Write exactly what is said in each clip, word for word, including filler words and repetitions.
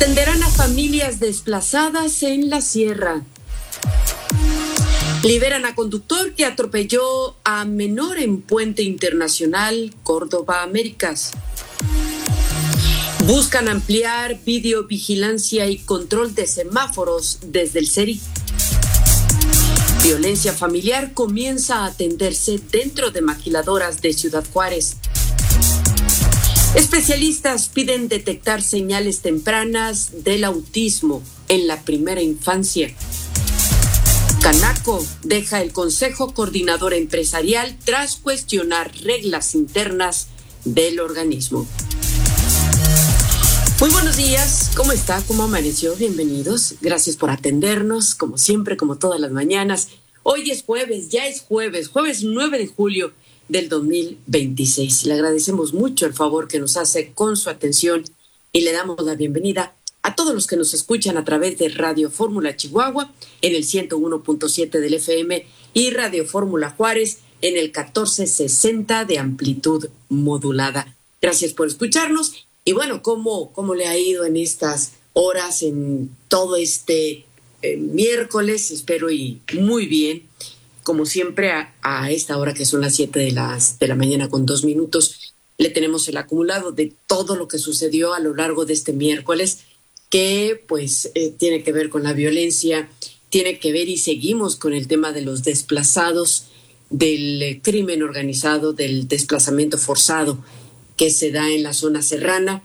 Atenderán a familias desplazadas en la sierra. Liberan a conductor que atropelló a menor en Puente Internacional Córdoba Américas. Buscan ampliar videovigilancia y control de semáforos desde el C E R I. Violencia familiar comienza a atenderse dentro de maquiladoras de Ciudad Juárez. Especialistas piden detectar señales tempranas del autismo en la primera infancia. Canaco deja el Consejo Coordinador Empresarial tras cuestionar reglas internas del organismo. Muy buenos días, ¿cómo está? ¿Cómo amaneció? Bienvenidos, gracias por atendernos, como siempre, como todas las mañanas. Hoy es jueves, ya es jueves, jueves nueve de julio del dos mil veintiséis. Le agradecemos mucho el favor que nos hace con su atención y le damos la bienvenida a todos los que nos escuchan a través de Radio Fórmula Chihuahua en el ciento uno punto siete del F M y Radio Fórmula Juárez en el catorce sesenta de amplitud modulada. Gracias por escucharnos. Y bueno, ¿cómo, cómo le ha ido en estas horas, en todo este eh, miércoles? Espero y muy bien. Como siempre, a, a esta hora que son las siete de, las, de la mañana con dos minutos, le tenemos el acumulado de todo lo que sucedió a lo largo de este miércoles, que pues eh, tiene que ver con la violencia, tiene que ver y seguimos con el tema de los desplazados, del eh, crimen organizado, del desplazamiento forzado que se da en la zona serrana.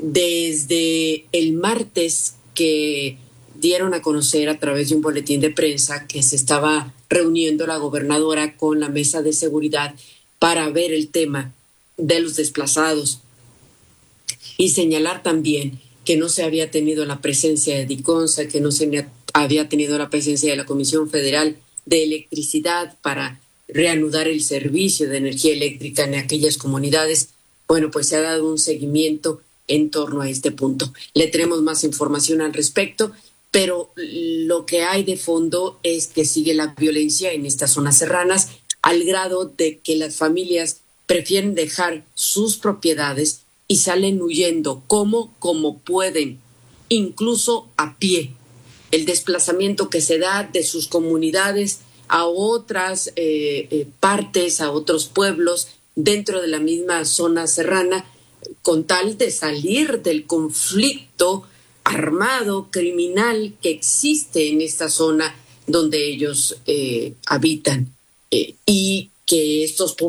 Desde el martes que dieron a conocer a través de un boletín de prensa que se estaba reuniendo la gobernadora con la mesa de seguridad para ver el tema de los desplazados y señalar también que no se había tenido la presencia de DICONSA, que no se había tenido la presencia de la Comisión Federal de Electricidad para reanudar el servicio de energía eléctrica en aquellas comunidades. Bueno, pues se ha dado un seguimiento en torno a este punto. Le tenemos más información al respecto, pero lo que hay de fondo es que sigue la violencia en estas zonas serranas al grado de que las familias prefieren dejar sus propiedades y salen huyendo como, como pueden, incluso a pie. El desplazamiento que se da de sus comunidades a otras eh, eh, partes, a otros pueblos dentro de la misma zona serrana, con tal de salir del conflicto armado, criminal que existe en esta zona donde ellos eh, habitan, eh, y que estos